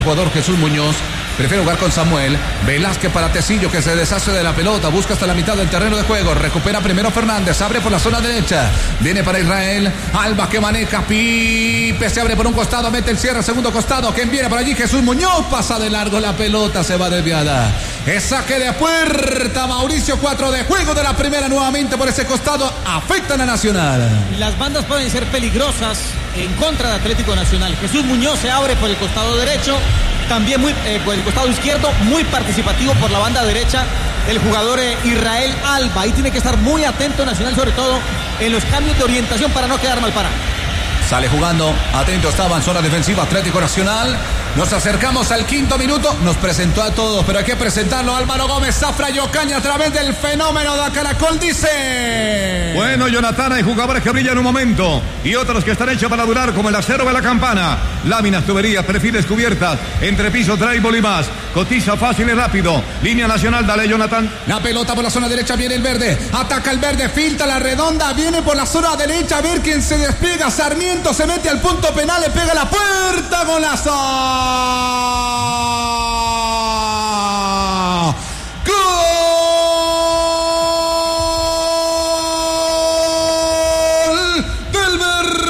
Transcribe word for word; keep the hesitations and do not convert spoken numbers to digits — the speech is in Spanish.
Jugador Jesús Muñoz prefiere jugar con Samuel Velázquez para Tecillo, que se deshace de la pelota, busca hasta la mitad del terreno de juego, recupera primero Fernández, abre por la zona derecha, viene para Israel Alba, que maneja Pipe, se abre por un costado, mete el cierre, segundo costado, quien viene por allí, Jesús Muñoz, pasa de largo, la pelota se va desviada, es saque de puerta. Mauricio, cuatro de juego de la primera, nuevamente por ese costado, afectan a Nacional. Las bandas pueden ser peligrosas en contra de Atlético Nacional. Jesús Muñoz se abre por el costado derecho, también muy eh, por el costado izquierdo, muy participativo por la banda derecha el jugador eh, Israel Alba. Ahí tiene que estar muy atento Nacional, sobre todo en los cambios de orientación para no quedar mal parado. Sale jugando, atento estaba en zona defensiva Atlético Nacional. Nos acercamos al quinto minuto, nos presentó a todos, pero hay que presentarlo. Álvaro Gómez, Zafra y Ocaña a través del fenómeno de Caracol dice: bueno, Jonathan, hay jugadores que brillan en un momento y otros que están hechos para durar, como el acero de la campana. Láminas, tuberías, perfiles, cubiertas, entrepiso, drywall y más. Cotiza fácil y rápido. Línea Nacional, dale, Jonathan. La pelota por la zona derecha, viene el verde, ataca el verde, filtra la redonda, viene por la zona derecha, a ver quién se despliega. Sarmiento se mete al punto penal, le pega la puerta, golazo.